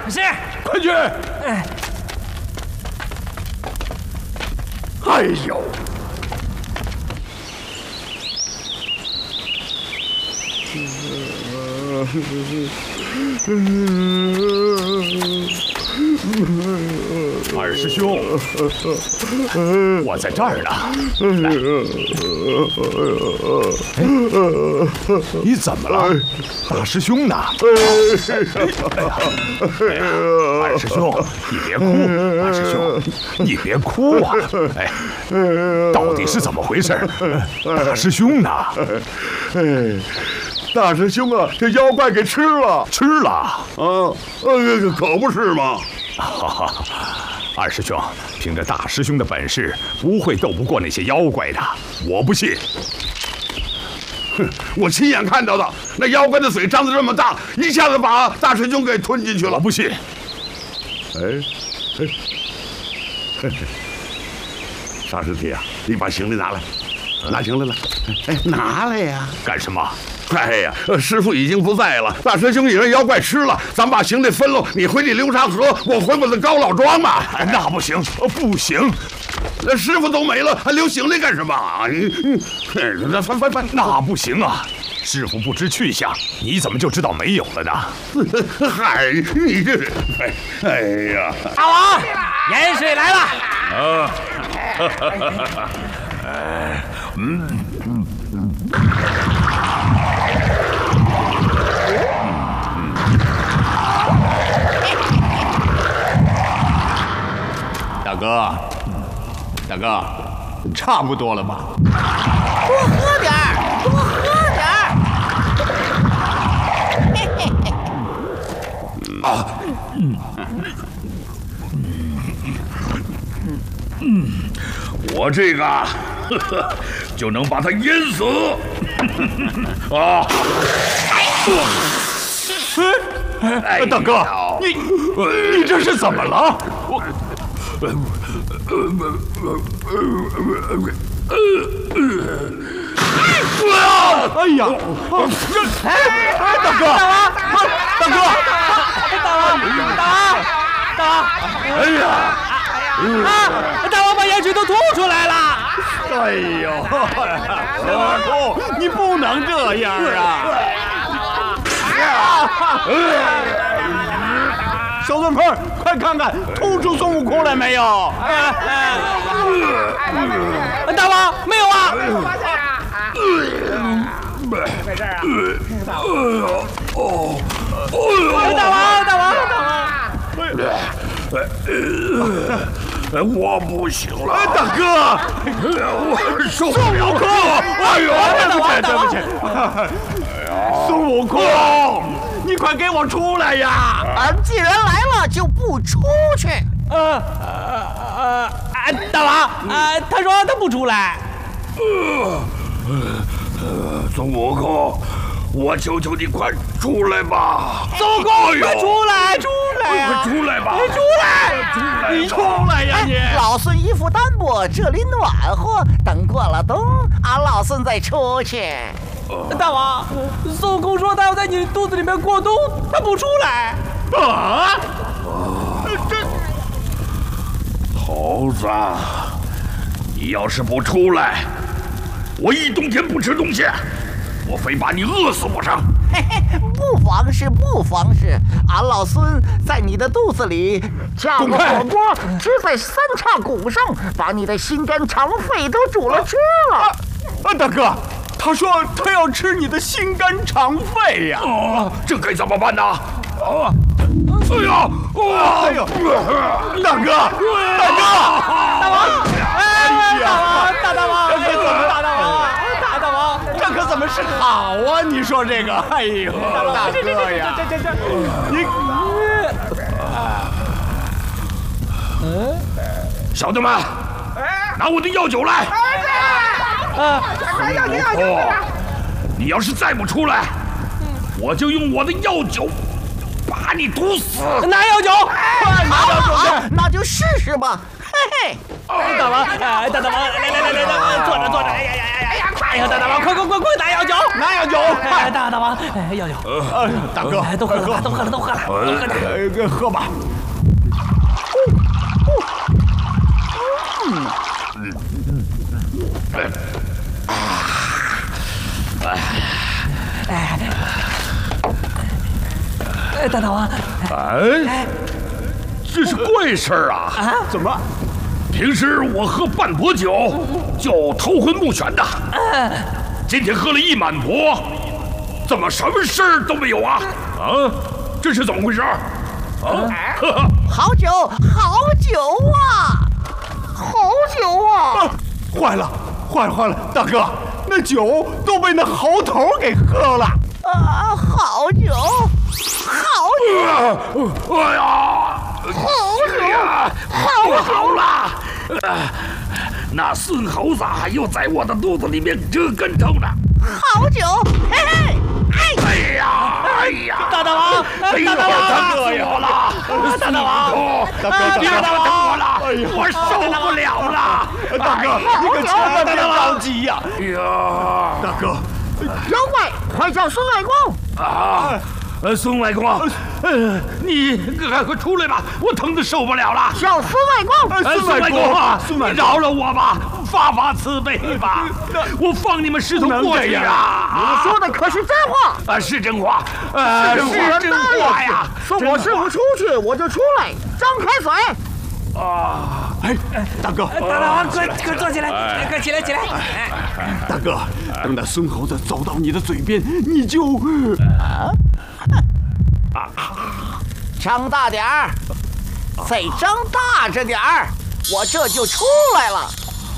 是， 快去！哎呦！ 二师兄，我在这儿呢。来，你怎么了？大师兄呢？二师兄，你别哭，二师兄，你别哭啊！哎，到底是怎么回事？大师兄呢？ 大师兄啊，这妖怪给吃了， 吃了啊！可不是嘛！ 二师兄，凭着大师兄的本事，不会斗不过那些妖怪的，我不信。 哼，我亲眼看到的，那妖怪的嘴张得这么大，一下子把大师兄给吞进去了。 我不信。 沙师弟啊，你把行李拿来，拿行李来。哎，拿来呀！ 干什么？ 哎呀，师傅已经不在了，大师兄也让妖怪吃了，咱们把行李分喽，你回你流沙河，我回我的高老庄吧。 那不行，不行， 那师傅都没了，还留行李干什么？翻， 那不行啊！师傅不知去向，你怎么就知道没有了呢？ 嗨，你这，哎呀！ 大王，盐水来了。 大哥，差不多了吧？ 多喝点儿，多喝点儿。我这个就能把他淹死啊！ 大哥，你这是怎么了？哎呀！大哥！哎呀！ 大王把盐水都吐出来了！ 哎呦，孙悟空，你不能这样啊！小孙鹏，快看看吐出孙悟空来没有？ 大王没有啊！ 没事啊！ 大王！ 我不行了， 大哥， 我受不了了！哎呦， 对不起，孙悟空，你快给我出来呀！ 既然来了，就不出去。 大王，他说他不出来。 孙悟空，我求求你快出来吧！ 孙悟空，快出来！ 快出来吧！ 你出来呀你！ 老孙衣服单薄，这里暖和，等过了冬，俺老孙再出去。 大王，孙悟空说他要在你肚子里面过冬，他不出来。 猴子，你要是不出来，我一冬天不吃东西，我非把你饿死不成。 嘿嘿，不妨事，俺老孙在你的肚子里架个火锅，支在三叉骨上，把你的心肝肠肺都煮了吃了。 大哥，他说他要吃你的心肝肠肺呀！ 这该怎么办呢？哎呀！ 大哥！大王，这可怎么是好啊？你说这个，哎呦，大哥呀！ 小弟们，拿我的药酒来！你要是再不出来，我就用我的药酒把你毒死！ 拿药酒， 好，那就试吧。嘿嘿， 大王，来，坐着，哎呀，快！ 哎呀，大王，快拿药酒！ 拿药酒！ 快，大王，药酒。 大哥， 都喝了，都喝点。 喝吧。 大王， 哎，这是怪事儿啊！ 怎么？ 平时我喝半钵酒就头昏目眩的，今天喝了一满钵，怎么什么事儿都没有啊？啊，这是怎么回事？啊， 好酒，好酒啊！好酒啊！ 坏了，大哥，那酒都被那猴头给喝了。 好酒，好酒！ 哎呀， 好酒， 不好了！那孙猴子又在我的肚子里面折跟头呢。 好酒，嘿嘿， 哎呀！ 大王， 大哥呀！大王，别等我了，我受不了了！ 大哥，你可千万别着急呀！ 哎呀， 大哥， 妖怪，快叫孙外公！ 孙外公，你赶快出来吧，我疼得受不了了。 叫孙外公！ 孙外公啊，你饶了我吧，发慈悲吧，我放你们师徒过去啊！ 你说的可是真话？ 是真话， 是真话呀！ 说我师傅出去，我就出来，张开嘴！ 哎，大哥， 大王，快坐起来，快起来！ 大哥，等那孙猴子走到你的嘴边，你就张大点儿，再张大着点儿，我这就出来了。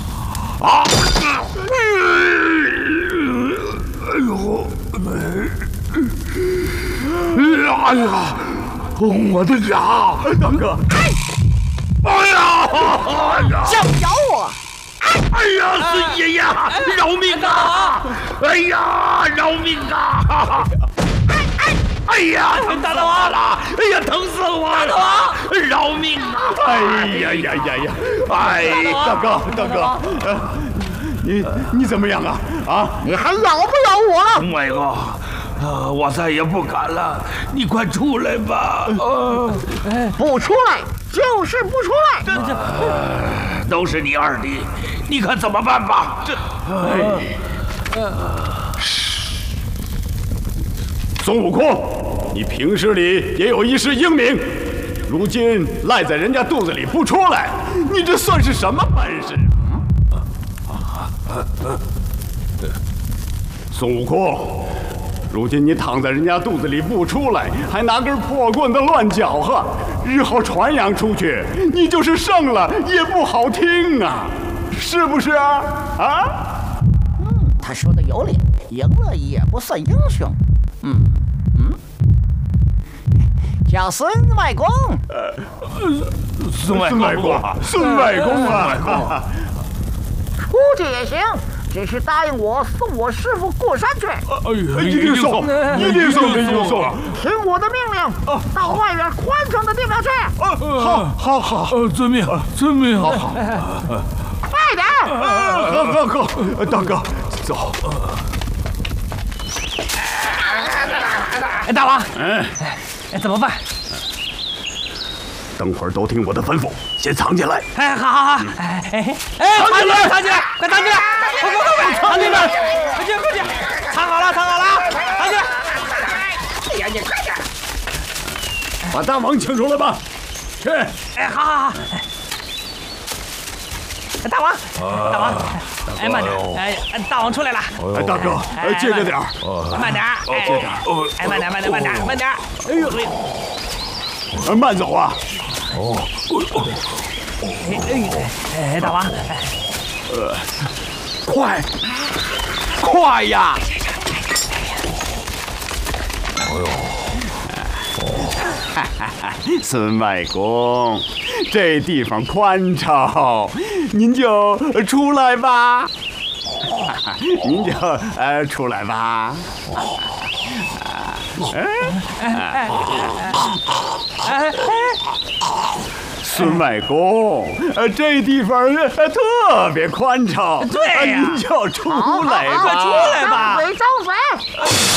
哎呀，我的牙！ 大哥， 哎呀！ 想咬我？ 哎呀，孙爷爷，饶命啊！哎呀，饶命啊！哎呀，疼死我了！哎呀，疼死我了！饶命啊！ 哎呀！哎，大哥，你怎么样啊？啊， 你还咬不咬我了？ 孙外公，我再也不敢了，你快出来吧！ 不出来就是不出来。 都是你二弟，你看怎么办吧？ 孙悟空，你平时里也有一世英名，如今赖在人家肚子里不出来，你这算是什么本事？孙悟空，如今你躺在人家肚子里不出来，还拿根破棍子乱搅和，日后传扬出去，你就是胜了也不好听啊，是不是啊？ 他说的有理，赢了也不算英雄。叫孙外公。 孙外公啊！ 出去也行，只是答应我送我师傅过山去。 一定送！ 听我的命令，到外面宽敞的地方去。 好， 遵命。 快点！ 喝，大哥，走。 大王，怎么办？ 等会儿都听我的吩咐，先藏起来。 好，藏起来，快藏起来，快，藏起来，快去，藏好了，藏起来。 哎呀，你快点！ 把大王请出来吧。去。 好。大王，慢点，大王出来了。 大哥，接着点儿， 慢点，慢点。哎呦， 慢走啊！ 大王， 快呀！孙外公，这地方宽敞，您就出来吧。出来吧。 孙外公，这地方特别宽敞， 对呀， 您就出来吧， 快出来吧！ 张嘴！